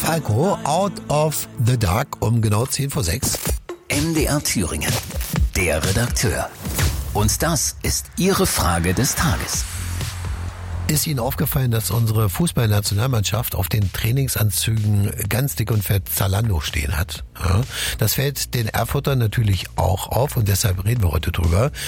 Falco, Out of the Dark, um genau 6:10. MDR Thüringen, der Redakteur. Und das ist Ihre Frage des Tages. Ist Ihnen aufgefallen, dass unsere Fußballnationalmannschaft auf den Trainingsanzügen ganz dick und fett Zalando stehen hat? Ja, das fällt den Erfurtern natürlich auch auf und deshalb reden wir heute drüber.